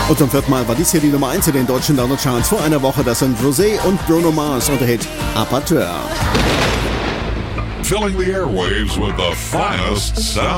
Und zum 4. Mal war dies hier die Nummer 1 in den deutschen Download-Charts. Vor einer Woche, das sind Rosé und Bruno Mars und der Hit Apateur. Filling the airwaves with the finest sound.